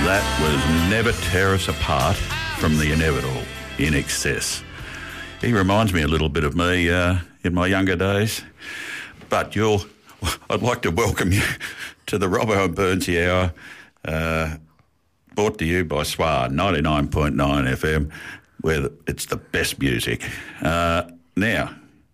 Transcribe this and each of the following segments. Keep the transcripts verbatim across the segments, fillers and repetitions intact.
That was Never Tear Us Apart from the Inevitable, In Excess. He reminds me a little bit of me uh, in my younger days. But you'll, I'd like to welcome you to the Robbo and Burnsy Hour, uh, brought to you by S W R ninety-nine point nine F M, where it's the best music. Uh, now,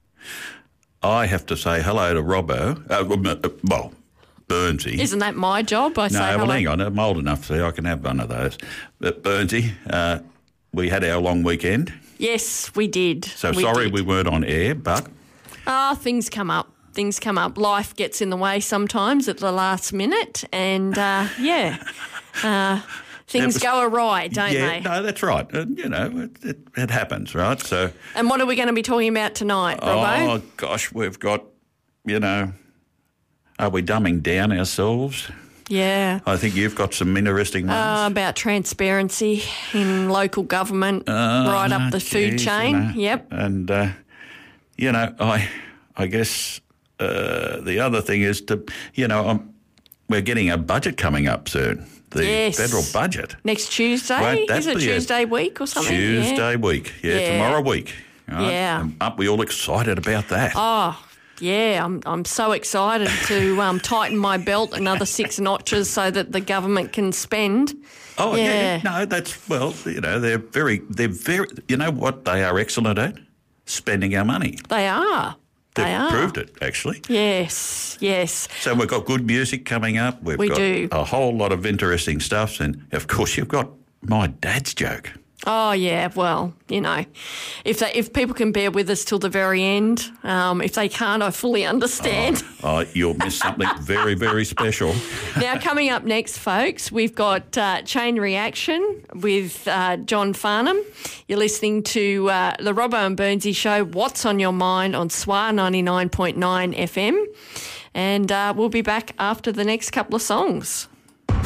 I have to say hello to Robbo. Uh, well, Burnsy. Isn't that my job? I no, say well, hello. hang on. I'm old enough so I can have one of those. But Burnsy, uh, we had our long weekend. Yes, we did. So we sorry did. we weren't on air, but... Oh, things come up. Things come up. Life gets in the way sometimes at the last minute, and uh, yeah, uh, things was, go awry, don't yeah, they? No, that's right. Uh, you know, it, it, it happens, right? So. And what are we going to be talking about tonight, Robbo? Oh gosh, we've got, you know, are we dumbing down ourselves? Yeah. I think you've got some interesting ones. Uh, about transparency in local government, uh, right up the food geez, chain. You know, Yep. And uh, you know, I, I guess uh, the other thing is to, you know, I'm, we're getting a budget coming up soon. The yes. federal budget. Next Tuesday? Won't that Is it be a Tuesday week or something? Tuesday yeah. week. Yeah, Yeah. tomorrow week. Right? Yeah. And aren't we all excited about that? Oh, yeah, I'm I'm so excited to um, tighten my belt another six notches so that the government can spend. Oh, yeah. yeah. No, that's, well, you know, they're very, they're very, you know what they are excellent at? Spending our money. They are. They've They are. proved it, actually. Yes, yes. So we've got good music coming up. We've We got do. a whole lot of interesting stuff. And, of course, you've got my dad's joke. Oh, yeah, well, you know, if they, if people can bear with us till the very end, um, if they can't, I fully understand. Oh, oh, you'll miss something very, very special. Now, coming up next, folks, we've got uh, Chain Reaction with uh, John Farnham. You're listening to uh, the Robbo and Burnsy Show, What's on Your Mind on S W R ninety-nine point nine F M. And uh, we'll be back after the next couple of songs.